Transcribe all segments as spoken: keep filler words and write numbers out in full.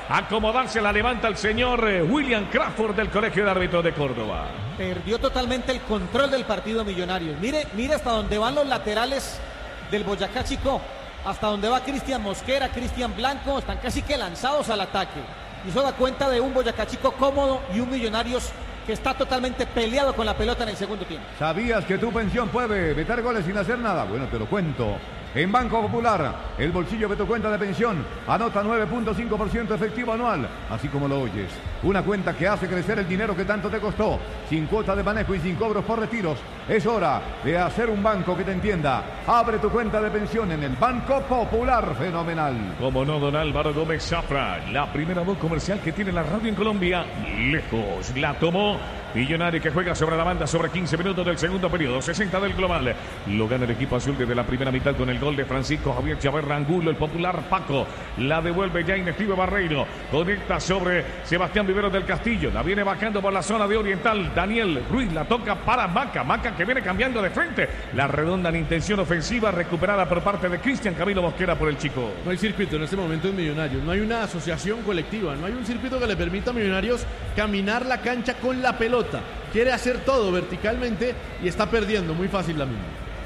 acomodarse, la levanta el señor William Crawford del Colegio de Árbitros de Córdoba. Perdió totalmente el control del partido Millonarios. Mire, mire hasta dónde van los laterales del Boyacá Chicó, hasta donde va Cristian Mosquera, Cristian Blanco, están casi que lanzados al ataque. Y eso da cuenta de un Boyacá Chicó cómodo y un Millonarios que está totalmente peleado con la pelota en el segundo tiempo. ¿Sabías que tu pensión puede meter goles sin hacer nada? Bueno, te lo cuento. En Banco Popular, el bolsillo de tu cuenta de pensión anota nueve punto cinco por ciento efectivo anual, así como lo oyes. Una cuenta que hace crecer el dinero que tanto te costó, sin cuota de manejo y sin cobros por retiros. Es hora de hacer un banco que te entienda. Abre tu cuenta de pensión en el Banco Popular. Fenomenal. Como no, don Álvaro Gómez Zafra, la primera voz comercial que tiene la radio en Colombia, lejos la tomó. Millonario que juega sobre la banda sobre quince minutos del segundo periodo, sesenta del global. Lo gana el equipo azul desde la primera mitad con el gol de Francisco Javier Chaverra Angulo, el popular Paco. La devuelve ya Inestivo Barreiro. Conecta sobre Sebastián Viveros del Castillo. La viene bajando por la zona de Oriental. Daniel Ruiz la toca para Maca. Maca que viene cambiando de frente. La redonda en intención ofensiva recuperada por parte de Cristian Camilo Mosquera por el Chico. No hay circuito en este momento en Millonarios. No hay una asociación colectiva. No hay un circuito que le permita a Millonarios caminar la cancha con la pelota. Quiere hacer todo verticalmente y está perdiendo muy fácil la misma.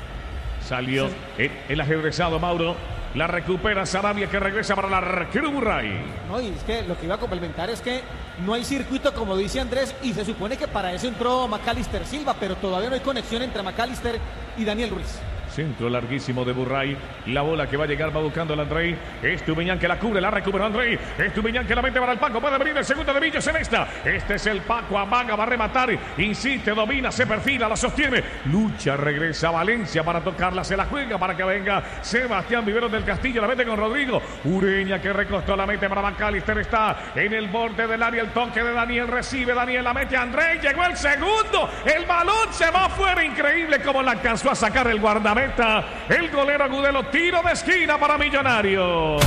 Salió el, el ajedrezado Mauro. La recupera Sarabia que regresa para el arquero Burray. No, y es que lo que iba a complementar es que no hay circuito, como dice Andrés, y se supone que para eso entró Macalister Silva, pero todavía no hay conexión entre Macalister y Daniel Ruiz. Centro larguísimo de Burray. La bola que va a llegar va buscando el Andrei. Estupiñán que la cubre, la recuperó Andrei. Estupiñán que la mete para el Paco. Puede venir el segundo de Villos en esta. Este es el Paco. Amaga, va a rematar. Insiste, domina, se perfila, la sostiene. Lucha, regresa a Valencia para tocarla. Se la juega para que venga Sebastián Viveros del Castillo. La mete con Rodrigo. Ureña que recostó, la mete para Macalister. Está en el borde del área. El toque de Daniel. Recibe Daniel, la mete Andrei. Llegó el segundo. El balón se va afuera. Increíble como la alcanzó a sacar el guardameta. El golero Agudelo, tiro de esquina para Millonarios.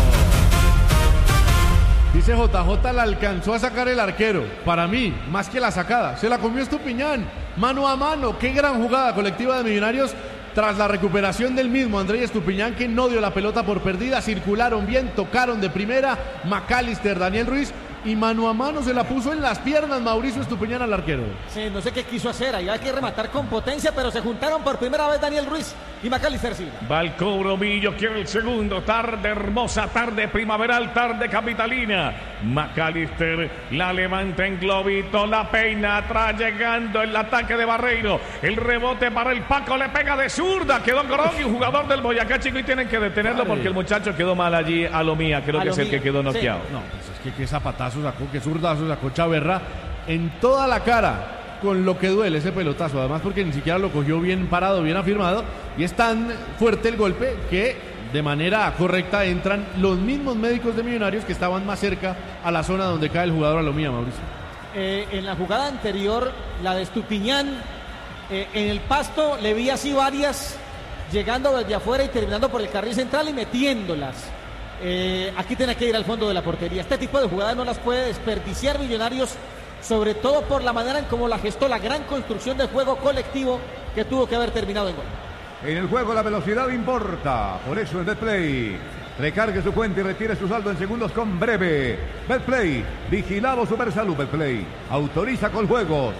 Dice J J, la alcanzó a sacar el arquero. Para mí, más que la sacada, se la comió Estupiñán. Mano a mano, qué gran jugada colectiva de Millonarios. Tras la recuperación del mismo Andrei Estupiñán, que no dio la pelota por perdida, circularon bien, tocaron de primera Macalister, Daniel Ruiz, y mano a mano se la puso en las piernas Mauricio Estupiñán al arquero. Sí, no sé qué quiso hacer, ahí hay que rematar con potencia, pero se juntaron por primera vez Daniel Ruiz y Macalister Silva. Va el cobro, Millo quiere el segundo. Tarde hermosa, tarde primaveral, tarde capitalina. Macalister la levanta en globito, la peina atrás, llegando el ataque de Barreiro. El rebote para el Paco, le pega de zurda. Quedó Grogui, un jugador del Boyacá Chico, y tienen que detenerlo porque el muchacho quedó mal allí. A lo mía, creo que es el que quedó noqueado. Sí. No, pues es que qué zapatazo sacó, qué zurdazo sacó Chaverra en toda la cara. Con lo que duele ese pelotazo, además porque ni siquiera lo cogió bien parado, bien afirmado, y es tan fuerte el golpe que de manera correcta entran los mismos médicos de Millonarios que estaban más cerca a la zona donde cae el jugador Alomía, Mauricio. Eh, en la jugada anterior, la de Estupiñán, eh, en el pasto le vi así varias llegando desde afuera y terminando por el carril central y metiéndolas. Eh, aquí tiene que ir al fondo de la portería. Este tipo de jugadas no las puede desperdiciar Millonarios, sobre todo por la manera en cómo la gestó, la gran construcción de juego colectivo que tuvo que haber terminado en gol. En el juego la velocidad importa, por eso es Betplay. Recargue su cuenta y retire su saldo en segundos con Breve. Betplay, vigilado Supersalud. Betplay, autoriza con juegos.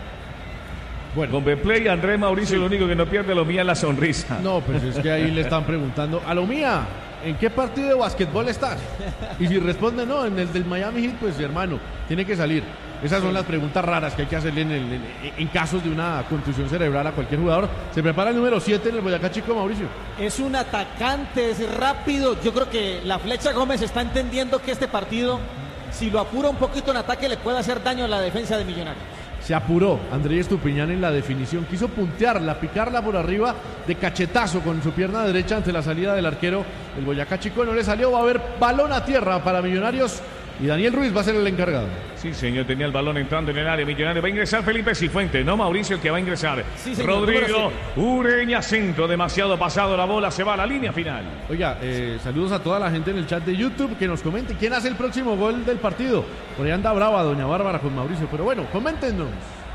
Bueno, con Betplay, Andrés Mauricio, sí. Lo único que no pierde lo mía es la sonrisa. No, pues es que ahí le están preguntando, a lo mía, ¿en qué partido de básquetbol estás? Y si responde no, en el del Miami Heat, pues hermano, tiene que salir. Esas son las preguntas raras que hay que hacerle en, el, en, en casos de una contusión cerebral a cualquier jugador. Se prepara el número siete en el Boyacá Chico, Mauricio. Es un atacante, es rápido. Yo creo que la Flecha Gómez está entendiendo que este partido, si lo apura un poquito en ataque, le puede hacer daño a la defensa de Millonarios. Se apuró Andrei Estupiñán en la definición. Quiso puntearla, picarla por arriba de cachetazo con su pierna derecha ante la salida del arquero. El Boyacá Chico no le salió. Va a haber balón a tierra para Millonarios. Y Daniel Ruiz va a ser el encargado. Sí, señor, tenía el balón entrando en el área Millonario. Va a ingresar Felipe Cifuentes, no Mauricio, el que va a ingresar. Sí, señor, Rodrigo Ureña, centro, demasiado pasado la bola, se va a la línea final. Oiga, eh, saludos a toda la gente en el chat de YouTube que nos comente quién hace el próximo gol del partido. Por ahí anda brava doña Bárbara con Mauricio, pero bueno, coméntenos.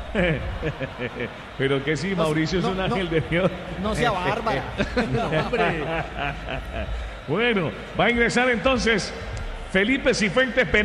Pero que sí, Mauricio no, es un no, ángel no, de Dios. No sea Bárbara. No, hombre. Bueno, va a ingresar entonces Felipe Cifuentes.